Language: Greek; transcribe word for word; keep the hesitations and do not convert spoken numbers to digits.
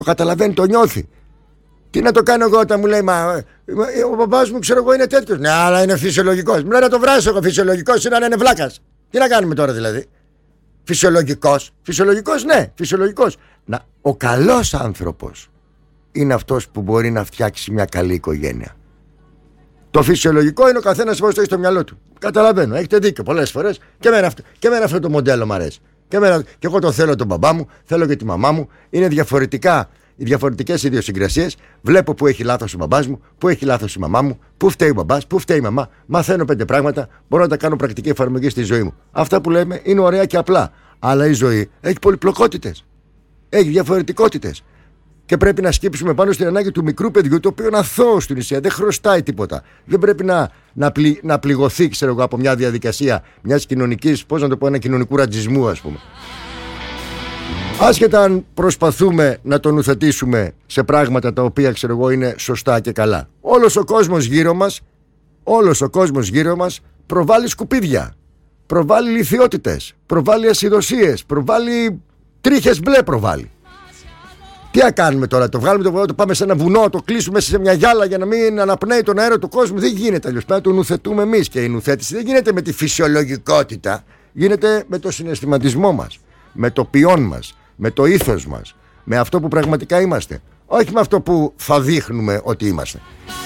Το καταλαβαίνει, το νιώθει. Τι να το κάνω εγώ όταν μου λέει, μα ο μπαμπάς μου ξέρω εγώ είναι τέτοιος. Ναι, αλλά είναι φυσιολογικός. Μου λέει να το βράσω εγώ, φυσιολογικός είναι να είναι βλάκας. Τι να κάνουμε τώρα δηλαδή? Φυσιολογικός. Φυσιολογικός, ναι, φυσιολογικός. Να, ο καλός άνθρωπος είναι αυτός που μπορεί να φτιάξει μια καλή οικογένεια. Το φυσιολογικό είναι ο καθένας πώς το έχει στο μυαλό του. Καταλαβαίνω, έχετε δίκιο πολλές φορές. Και εμένα αυτό, και εμένα αυτό το μοντέλο μου αρέσει. Και, εμένα, και εγώ το θέλω τον μπαμπά μου, θέλω και τη μαμά μου. Είναι διαφορετικά οι διαφορετικές ιδιοσυγκρασίες. Βλέπω που έχει λάθος ο μπαμπάς μου, που έχει λάθος η μαμά μου, που φταίει ο μπαμπάς, που φταίει η μαμά. Μαθαίνω πέντε πράγματα, μπορώ να τα κάνω πρακτική εφαρμογή στη ζωή μου. Αυτά που λέμε είναι ωραία και απλά. Αλλά η ζωή έχει πολυπλοκότητες. Έχει διαφορετικότητες. Και πρέπει να σκύψουμε πάνω στην ανάγκη του μικρού παιδιού, το οποίο είναι αθώο στην ουσία, δεν χρωστάει τίποτα. Δεν πρέπει να, να, πλη, να πληγωθεί, ξέρω εγώ, από μια διαδικασία μιας κοινωνικής, πώς να το πω, ένα κοινωνικού ρατζισμού, ας πούμε. Άσχετα αν προσπαθούμε να τον ουθετήσουμε σε πράγματα τα οποία, ξέρω εγώ, είναι σωστά και καλά. Όλος ο κόσμος γύρω μας, όλος ο κόσμος γύρω μας προβάλλει σκουπίδια, προβάλλει λιθιότητες, προβάλλει ασυδοσίες, προβάλλει τρίχες μπλε, προβάλλει. Τι να κάνουμε τώρα, το βγάλουμε το βουνό, το πάμε σε ένα βουνό, το κλείσουμε μέσα σε μια γυάλα για να μην αναπνέει τον αέρα του κόσμου? Δεν γίνεται αλλιώς. Πρέπει να τον ουθετούμε εμείς. Και η νουθέτηση δεν γίνεται με τη φυσιολογικότητα, γίνεται με το συναισθηματισμό μας, με το ποιόν μας, με το ήθος μας, με αυτό που πραγματικά είμαστε. Όχι με αυτό που θα δείχνουμε ότι είμαστε.